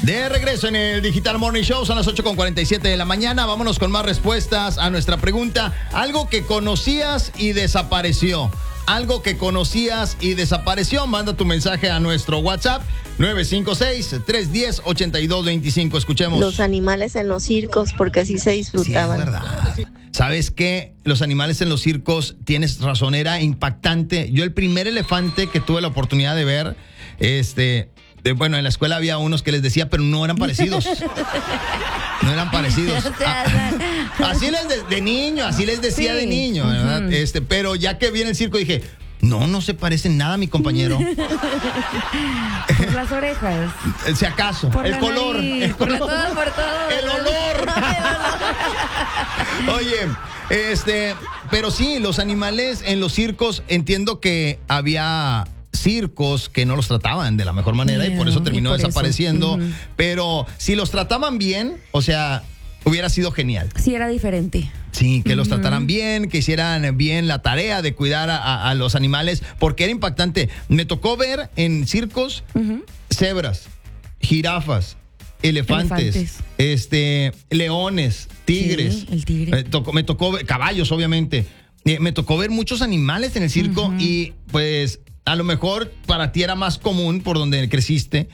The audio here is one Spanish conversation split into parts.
De regreso en el Digital Morning Show, son las 8:47 de la mañana. Vámonos con más respuestas a nuestra pregunta. Algo que conocías y desapareció. Algo que conocías y desapareció. Manda tu mensaje a nuestro WhatsApp 956-310-8225. Escuchemos. Los animales en los circos, porque así se disfrutaban. Sí, es verdad. ¿Sabes qué? Los animales en los circos, tienes razón, era impactante. Yo el primer elefante que tuve la oportunidad de ver, bueno, en la escuela había unos que les decía, pero no eran parecidos. No eran parecidos. Así de niño, así les decía de niño, ¿verdad? Pero ya que vi en el circo dije, no se parecen nada a mi compañero. Por las orejas. Si acaso. Por el color. Nariz, el color. Por todo. El olor. Oye, pero sí, los animales en los circos, entiendo que había circos que no los trataban de la mejor manera y por eso terminó desapareciendo. Pero si los trataban bien, o sea, hubiera sido genial. Sí, era diferente. Sí, que los trataran bien, que hicieran bien la tarea de cuidar a los animales, porque era impactante. Me tocó ver en circos cebras, jirafas, elefantes. Leones, tigres. Sí, el tigre. Me tocó ver caballos, obviamente. Me tocó ver muchos animales en el circo y pues a lo mejor para ti era más común por donde creciste,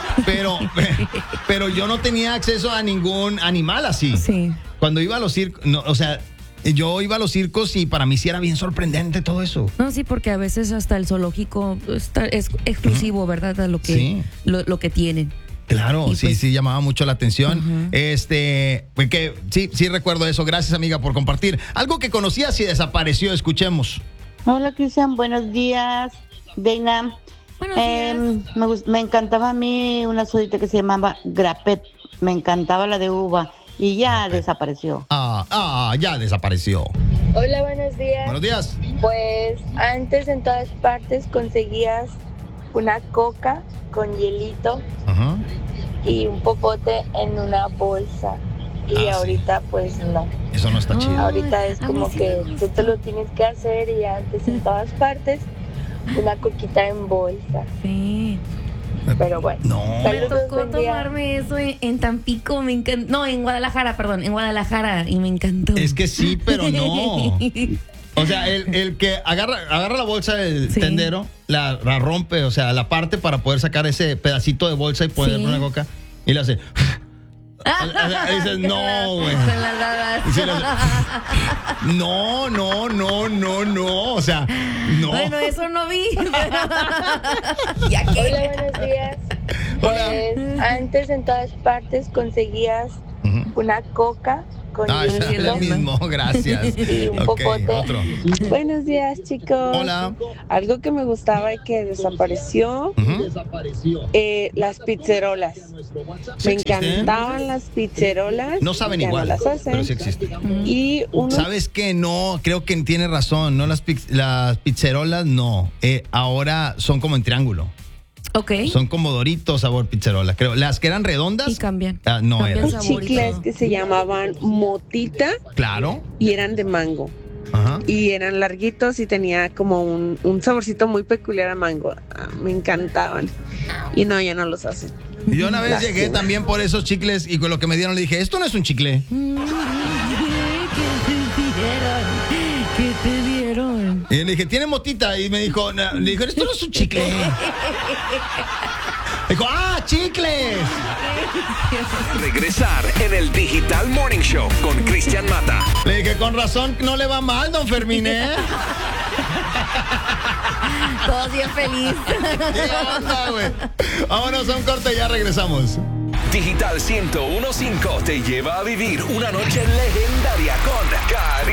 pero yo no tenía acceso a ningún animal así. Sí. Cuando iba a los circos, no, o sea, yo iba a los circos y para mí sí era bien sorprendente todo eso. No, sí, porque a veces hasta el zoológico es exclusivo, ¿verdad? A lo que, Sí. lo que tienen. Claro, Y sí, pues, sí, llamaba mucho la atención. Porque sí recuerdo eso. Gracias, amiga, por compartir. Algo que conocías y desapareció, escuchemos. Hola, Cristian, buenos días. Deina, Buenos días. me encantaba a mí una sodita que se llamaba Grapet. Me encantaba la de uva y ya desapareció. Ya desapareció. Hola, buenos días. Buenos días. Pues antes en todas partes conseguías una coca con hielito Ajá. y un popote en una bolsa. Y Sí. ahorita pues no. Eso no está chido. Ahorita es a mí como sí que me gusta. tú te lo tienes que hacer y antes en todas partes una coquita en bolsa. Sí. Pero bueno. No. Me Saludos, tocó buen día. tomarme eso en Tampico, me encantó. No, en Guadalajara, perdón, en Guadalajara, y me encantó. Es que sí, pero no. O sea, el que agarra la bolsa del Sí. tendero, la rompe, o sea, la parte para poder sacar ese pedacito de bolsa y poner Sí. una coca y le hace. Y dices, no, güey. Con las dadas. Y se le hace, no. O sea, no. Bueno, eso no vi. Ya que. Hola, buenos días. Hola. Pues antes en todas partes conseguías Ujú. una coca con Es hielito. lo mismo, gracias. Y un Ok, popote. otro. Buenos días, chicos. Hola. Algo que me gustaba y que desapareció, Ujú. las pizzerolas. Sí Me existen. encantaban las pizzerolas. No saben ya igual, no las hacen. pero sí existen. Y unos ¿Sabes qué? No, creo que tiene razón. No, las pizzerolas no. Ahora son como en triángulo. Ok. Son como Doritos sabor pizzerola. Creo. Las que eran redondas. Y cambian. No Cambian eran. sabor. chicles Saborito. que se llamaban motita Claro. y eran de mango. Ajá. Y eran larguitos y tenía como un saborcito muy peculiar a mango. Me encantaban. Y no, ya no los hacen. Y yo una vez Lástima. llegué también por esos chicles y con lo que me dieron le dije, esto no es un chicle. ¿Qué te dieron? Y le dije, tiene motita. Y me dijo, le dijo, esto no es un chicle. Dijo, chicles. Regresar en el Digital Morning Show con Cristian Mata. Le dije, con razón no le va mal, don Fermín, ¿eh? Todos bien feliz. ¿Qué onda, güey? Vámonos a un corte y ya regresamos. Digital 101.5 te lleva a vivir una noche legendaria con